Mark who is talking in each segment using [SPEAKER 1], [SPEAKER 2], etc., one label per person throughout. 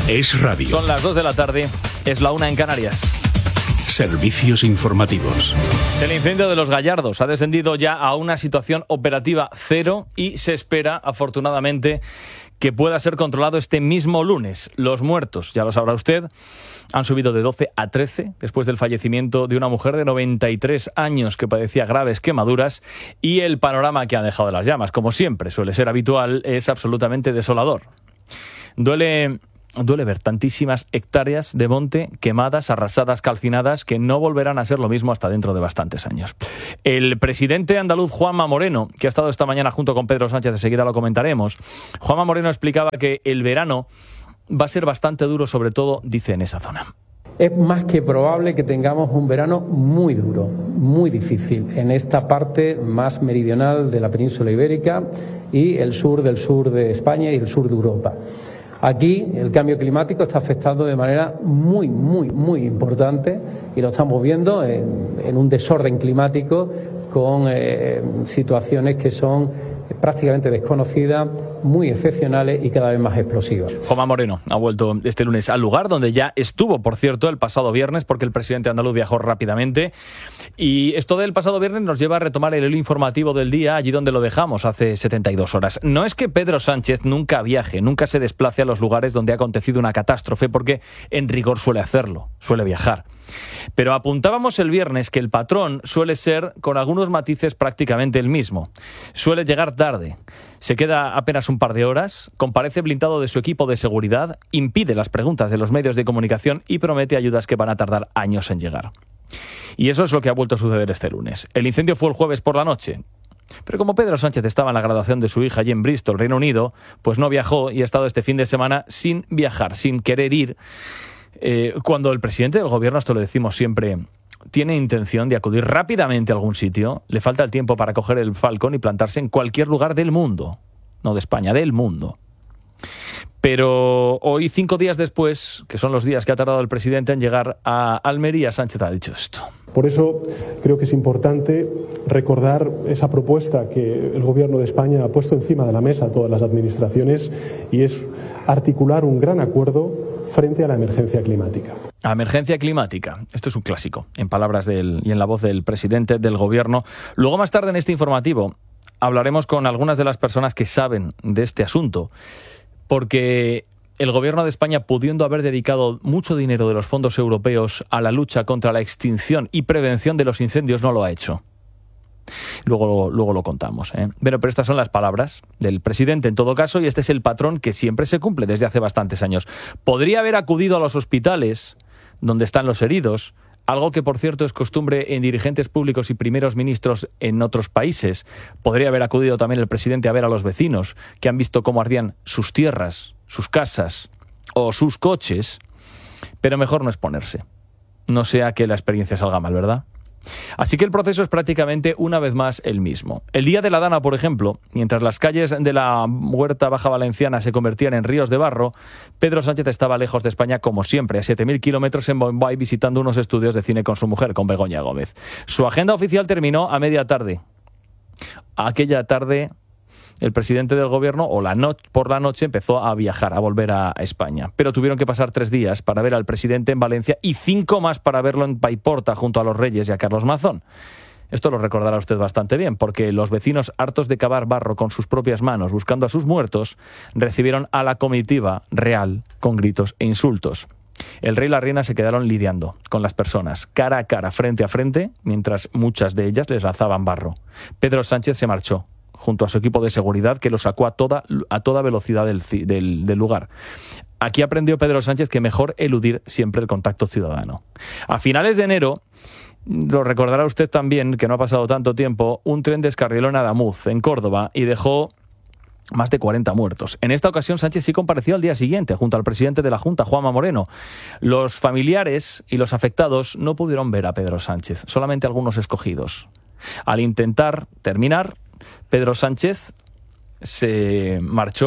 [SPEAKER 1] Es radio.
[SPEAKER 2] Son las 2 de la tarde, es la 1 en Canarias.
[SPEAKER 1] Servicios informativos.
[SPEAKER 2] El incendio de Los Gallardos ha descendido ya a una situación operativa cero y se espera, afortunadamente, que pueda ser controlado este mismo lunes. Los muertos, ya lo sabrá usted, han subido de 12 a 13 después del fallecimiento de una mujer de 93 años que padecía graves quemaduras, y el panorama que han dejado las llamas, como siempre suele ser habitual, es absolutamente desolador. Duele ver tantísimas hectáreas de monte quemadas, arrasadas, calcinadas, que no volverán a ser lo mismo hasta dentro de bastantes años. El presidente andaluz Juanma Moreno, que ha estado esta mañana junto con Pedro Sánchez, enseguida lo comentaremos, Juanma Moreno explicaba que el verano va a ser bastante duro, sobre todo, dice, en esa zona.
[SPEAKER 3] Es más que probable que tengamos un verano muy duro, muy difícil, en esta parte más meridional de la península ibérica y el sur de España y el sur de Europa. Aquí el cambio climático está afectando de manera muy importante, y lo estamos viendo en un desorden climático con situaciones que son prácticamente desconocidas, muy excepcionales y cada vez más explosivas.
[SPEAKER 2] Juanma Moreno ha vuelto este lunes al lugar donde ya estuvo, por cierto, el pasado viernes, porque el presidente andaluz viajó rápidamente. Y esto del pasado viernes nos lleva a retomar el hilo informativo del día, allí donde lo dejamos hace 72 horas. No es que Pedro Sánchez nunca viaje, nunca se desplace a los lugares donde ha acontecido una catástrofe, porque en rigor suele hacerlo, suele viajar. Pero apuntábamos el viernes que el patrón suele ser, con algunos matices, prácticamente el mismo. Suele llegar tarde, se queda apenas un par de horas, comparece blindado de su equipo de seguridad, impide las preguntas de los medios de comunicación y promete ayudas que van a tardar años en llegar. Y eso es lo que ha vuelto a suceder este lunes. El incendio fue el jueves por la noche, pero como Pedro Sánchez estaba en la graduación de su hija allí en Bristol, Reino Unido, pues no viajó y ha estado este fin de semana sin viajar, sin querer ir. Cuando el presidente del gobierno, esto lo decimos siempre, tiene intención de acudir rápidamente a algún sitio, le falta el tiempo para coger el Falcon y plantarse en cualquier lugar del mundo, no de España, del mundo. Pero hoy, 5 días después, que son los días que ha tardado el presidente en llegar a Almería, Sánchez ha dicho esto.
[SPEAKER 4] Por eso creo que es importante recordar esa propuesta que el Gobierno de España ha puesto encima de la mesa a todas las administraciones, y es articular un gran acuerdo frente a la emergencia climática.
[SPEAKER 2] La emergencia climática, esto es un clásico, en palabras y en la voz del presidente del Gobierno. Luego, más tarde en este informativo, hablaremos con algunas de las personas que saben de este asunto, porque el Gobierno de España, pudiendo haber dedicado mucho dinero de los fondos europeos a la lucha contra la extinción y prevención de los incendios, no lo ha hecho. Luego lo contamos, ¿eh? Pero estas son las palabras del presidente en todo caso, y este es el patrón que siempre se cumple desde hace bastantes años. Podría haber acudido a los hospitales donde están los heridos, algo que, por cierto, es costumbre en dirigentes públicos y primeros ministros en otros países. Podría haber acudido también el presidente a ver a los vecinos que han visto cómo ardían sus tierras, sus casas o sus coches, pero mejor no exponerse, no sea que la experiencia salga mal, ¿verdad? Así que el proceso es prácticamente una vez más el mismo. El día de la Dana, por ejemplo, mientras las calles de la Huerta Baja Valenciana se convertían en ríos de barro, Pedro Sánchez estaba lejos de España, como siempre, a 7.000 kilómetros en Bombay, visitando unos estudios de cine con su mujer, con Begoña Gómez. Su agenda oficial terminó a media tarde. Aquella tarde, el presidente del gobierno, por la noche, empezó a viajar, a volver a España. Pero tuvieron que pasar 3 días para ver al presidente en Valencia y 5 más para verlo en Paiporta, junto a los Reyes y a Carlos Mazón. Esto lo recordará usted bastante bien, porque los vecinos, hartos de cavar barro con sus propias manos, buscando a sus muertos, recibieron a la comitiva real con gritos e insultos. El rey y la reina se quedaron lidiando con las personas, cara a cara, frente a frente, mientras muchas de ellas les lanzaban barro. Pedro Sánchez se marchó junto a su equipo de seguridad, que lo sacó a toda velocidad del lugar. Aquí aprendió Pedro Sánchez que mejor eludir siempre el contacto ciudadano. A finales de enero, lo recordará usted también, que no ha pasado tanto tiempo, un tren descarriló en Adamuz, en Córdoba, y dejó más de 40 muertos. En esta ocasión, Sánchez sí compareció al día siguiente, junto al presidente de la Junta, Juanma Moreno. Los familiares y los afectados no pudieron ver a Pedro Sánchez, solamente algunos escogidos. Al intentar terminar, Pedro Sánchez se marchó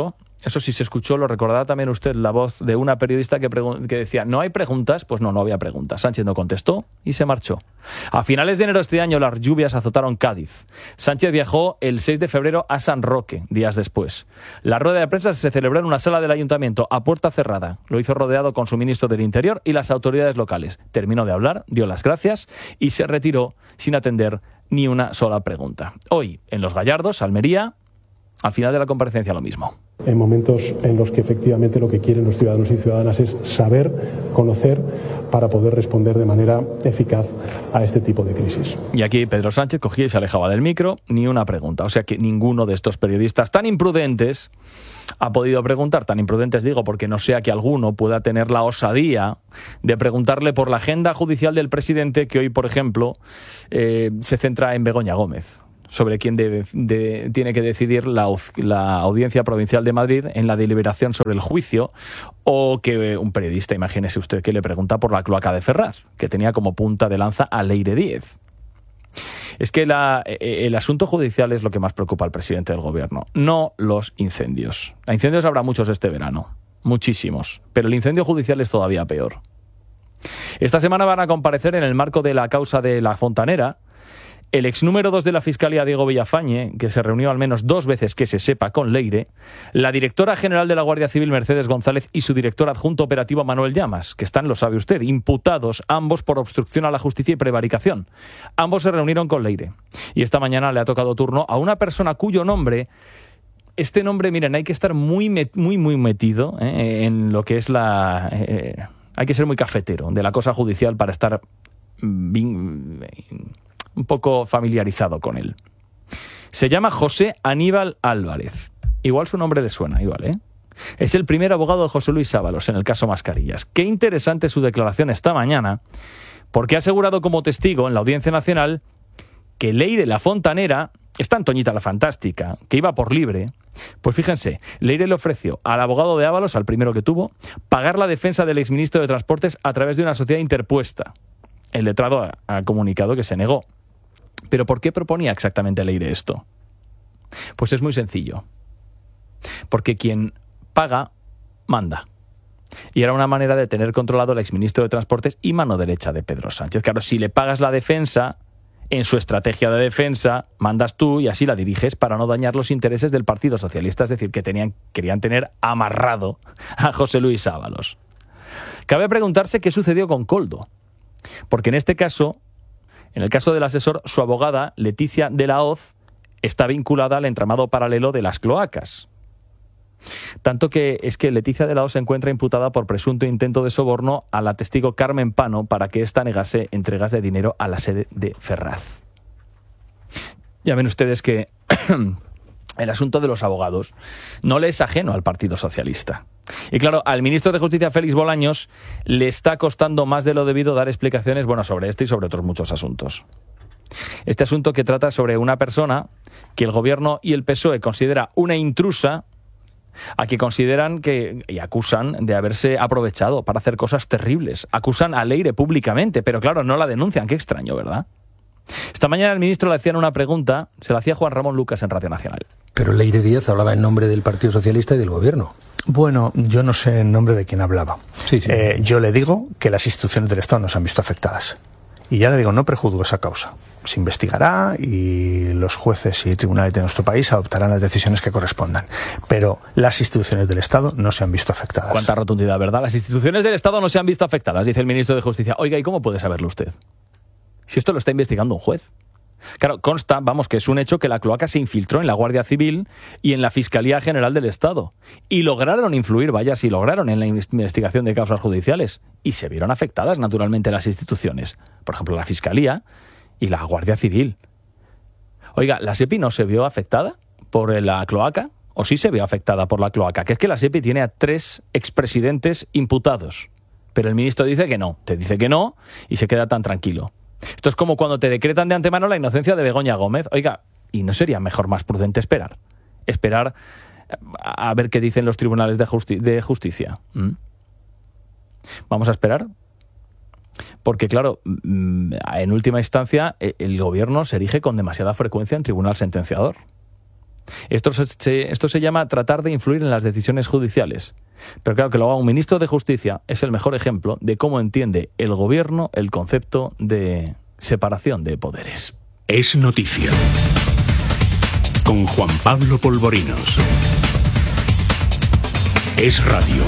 [SPEAKER 2] Eso sí se escuchó, lo recordará también usted, la voz de una periodista que decía, ¿no hay preguntas? Pues no había preguntas. Sánchez no contestó y se marchó. A finales de enero de este año las lluvias azotaron Cádiz. Sánchez viajó el 6 de febrero a San Roque, días después. La rueda de prensa se celebró en una sala del ayuntamiento a puerta cerrada. Lo hizo rodeado con su ministro del Interior y las autoridades locales. Terminó de hablar, dio las gracias y se retiró sin atender ni una sola pregunta. Hoy, en Los Gallardos, Almería, al final de la comparecencia lo mismo.
[SPEAKER 4] En momentos en los que efectivamente lo que quieren los ciudadanos y ciudadanas es saber, conocer, para poder responder de manera eficaz a este tipo de crisis.
[SPEAKER 2] Y aquí Pedro Sánchez cogía y se alejaba del micro, ni una pregunta. O sea que ninguno de estos periodistas tan imprudentes ha podido preguntar. Tan imprudentes digo porque no sea que alguno pueda tener la osadía de preguntarle por la agenda judicial del presidente, que hoy, por ejemplo, se centra en Begoña Gómez, sobre quién tiene que decidir la Audiencia Provincial de Madrid en la deliberación sobre el juicio, o que un periodista, imagínese usted, que le pregunta por la cloaca de Ferraz, que tenía como punta de lanza a Leire Díez. Es que el asunto judicial es lo que más preocupa al presidente del gobierno, no los incendios. A incendios habrá muchos este verano, muchísimos, pero el incendio judicial es todavía peor. Esta semana van a comparecer en el marco de la causa de La Fontanera el ex número 2 de la Fiscalía, Diego Villafañe, que se reunió al menos 2 veces que se sepa con Leire, la directora general de la Guardia Civil, Mercedes González, y su director adjunto operativo, Manuel Llamas, que están, lo sabe usted, imputados ambos por obstrucción a la justicia y prevaricación. Ambos se reunieron con Leire. Y esta mañana le ha tocado turno a una persona cuyo nombre... Este nombre, miren, hay que estar muy metido en lo que es hay que ser muy cafetero de la cosa judicial para estar un poco familiarizado con él. Se llama José Aníbal Álvarez. Igual su nombre le suena, igual, ¿eh? Es el primer abogado de José Luis Ábalos en el caso Mascarillas. Qué interesante su declaración esta mañana, porque ha asegurado como testigo en la Audiencia Nacional que Leire La Fontanera, esta Antoñita la Fantástica, que iba por libre, pues fíjense, Leire le ofreció al abogado de Ábalos, al primero que tuvo, pagar la defensa del exministro de Transportes a través de una sociedad interpuesta. El letrado ha comunicado que se negó. ¿Pero por qué proponía exactamente Leire esto? Pues es muy sencillo. Porque quien paga, manda. Y era una manera de tener controlado al exministro de Transportes y mano derecha de Pedro Sánchez. Claro, si le pagas la defensa, en su estrategia de defensa, mandas tú y así la diriges para no dañar los intereses del Partido Socialista. Es decir, que querían tener amarrado a José Luis Ábalos. Cabe preguntarse qué sucedió con Koldo. Porque en este caso... En el caso del asesor, su abogada, Leticia de la Hoz, está vinculada al entramado paralelo de las cloacas. Tanto que es que Leticia de la Hoz se encuentra imputada por presunto intento de soborno a la testigo Carmen Pano para que ésta negase entregas de dinero a la sede de Ferraz. Ya ven ustedes que el asunto de los abogados no le es ajeno al Partido Socialista. Y claro, al ministro de Justicia, Félix Bolaños, le está costando más de lo debido dar explicaciones, sobre este y sobre otros muchos asuntos. Este asunto que trata sobre una persona que el Gobierno y el PSOE considera una intrusa, a que consideran y acusan de haberse aprovechado para hacer cosas terribles. Acusan a Leire públicamente, pero claro, no la denuncian. Qué extraño, ¿verdad? Esta mañana el ministro le hacían una pregunta, se la hacía Juan Ramón Lucas en Radio Nacional.
[SPEAKER 5] Pero Leire Díez hablaba en nombre del Partido Socialista y del Gobierno.
[SPEAKER 6] Bueno, yo no sé en nombre de quién hablaba.
[SPEAKER 5] Sí.
[SPEAKER 6] Yo le digo que las instituciones del Estado no se han visto afectadas. Y ya le digo, no prejuzgo esa causa. Se investigará y los jueces y tribunales de nuestro país adoptarán las decisiones que correspondan. Pero las instituciones del Estado no se han visto afectadas.
[SPEAKER 2] Cuánta rotundidad, ¿verdad? Las instituciones del Estado no se han visto afectadas, dice el ministro de Justicia. Oiga, ¿y cómo puede saberlo usted? Si esto lo está investigando un juez. Claro, consta, que es un hecho que la cloaca se infiltró en la Guardia Civil y en la Fiscalía General del Estado. Y lograron influir, lograron en la investigación de causas judiciales. Y se vieron afectadas, naturalmente, las instituciones. Por ejemplo, la Fiscalía y la Guardia Civil. Oiga, ¿la SEPI no se vio afectada por la cloaca? ¿O sí se vio afectada por la cloaca? Que es que la SEPI tiene a 3 expresidentes imputados. Pero el ministro dice que no. Te dice que no y se queda tan tranquilo. Esto es como cuando te decretan de antemano la inocencia de Begoña Gómez. Oiga, ¿y no sería mejor, más prudente esperar? Esperar a ver qué dicen los tribunales de justicia. Vamos a esperar. Porque, claro, en última instancia, el gobierno se erige con demasiada frecuencia en tribunal sentenciador. Esto se llama tratar de influir en las decisiones judiciales. Pero claro, que lo haga un ministro de Justicia es el mejor ejemplo de cómo entiende el gobierno el concepto de separación de poderes.
[SPEAKER 1] Es noticia. Con Juan Pablo Polvorinos. Es radio.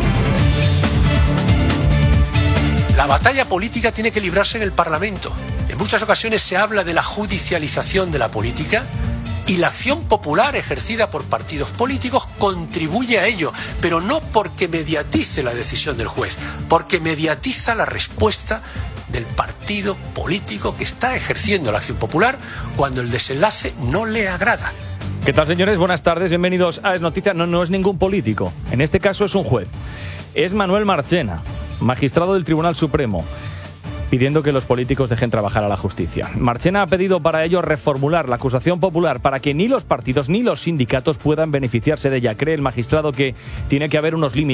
[SPEAKER 7] La batalla política tiene que librarse en el Parlamento. En muchas ocasiones se habla de la judicialización de la política y la acción popular ejercida por partidos políticos contribuye a ello, pero no porque mediatice la decisión del juez, porque mediatiza la respuesta del partido político que está ejerciendo la acción popular cuando el desenlace no le agrada.
[SPEAKER 2] ¿Qué tal, señores? Buenas tardes, bienvenidos a Es Noticia. No es ningún político, en este caso es un juez. Es Manuel Marchena, magistrado del Tribunal Supremo, pidiendo que los políticos dejen trabajar a la justicia. Marchena ha pedido para ello reformular la acusación popular para que ni los partidos ni los sindicatos puedan beneficiarse de ella. Cree el magistrado que tiene que haber unos límites